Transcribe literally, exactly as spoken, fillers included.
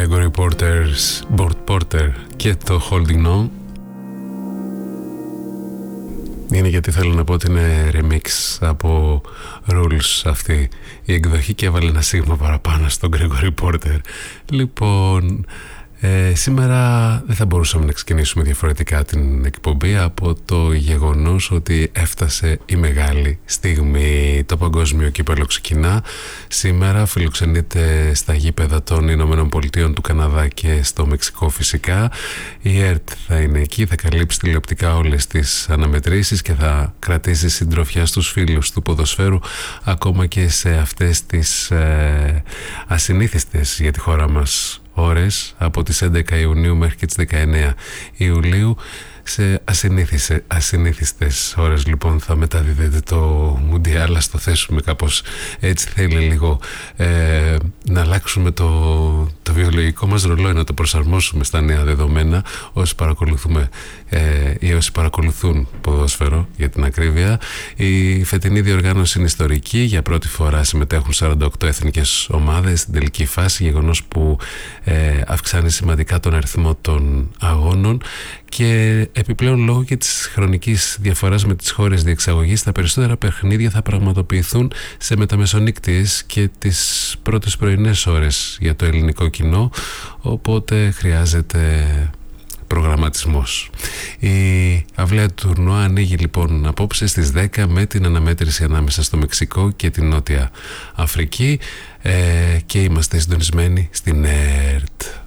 Gregory Porter's, Porter και το Holding On. Είναι γιατί θέλω να πω ότι είναι remix από Rules αυτή η εκδοχή και έβαλε ένα σίγμα παραπάνω στον Gregory Porter. Λοιπόν, ε, σήμερα δεν θα μπορούσαμε να ξεκινήσουμε διαφορετικά την εκπομπή από το γεγονός ότι έφτασε η μεγάλη στιγμή. Το παγκόσμιο κύπελλο ξεκινά. Σήμερα φιλοξενείται στα γήπεδα των Ηνωμένων Πολιτείων, του Καναδά και στο Μεξικό φυσικά. Η ΕΡΤ θα είναι εκεί, θα καλύψει τηλεοπτικά όλες τις αναμετρήσεις και θα κρατήσει συντροφιά στους φίλους του ποδοσφαίρου ακόμα και σε αυτές τις ε, ασυνήθιστες για τη χώρα μας ώρες, από τις έντεκα Ιουνίου μέχρι και τις δεκαεννέα Ιουλίου. Σε ασυνήθιστες ώρες λοιπόν θα μεταδίδεται το Μουντιάλ. Ας το θέσουμε κάπως έτσι. Θέλει λίγο ε, να αλλάξουμε το, το βιολογικό μας ρολόι, να το προσαρμόσουμε στα νέα δεδομένα όσοι παρακολουθούμε ε, ή όσοι παρακολουθούν ποδόσφαιρο για την ακρίβεια. Η φετινή διοργάνωση είναι ιστορική. Για πρώτη φορά συμμετέχουν σαράντα οκτώ εθνικές ομάδες στην τελική φάση, γεγονός που ε, αυξάνει σημαντικά τον αριθμό των αγώνων. Και επιπλέον, λόγω και της χρονικής διαφοράς με τις χώρες διεξαγωγής, τα περισσότερα παιχνίδια θα πραγματοποιηθούν σε μεταμεσονύκτιες και τις πρώτες πρωινές ώρες για το ελληνικό κοινό, οπότε χρειάζεται προγραμματισμός. Η αυλαία του τουρνουά ανοίγει λοιπόν απόψε στις δέκα με την αναμέτρηση ανάμεσα στο Μεξικό και την Νότια Αφρική ε, και είμαστε συντονισμένοι στην ΕΡΤ.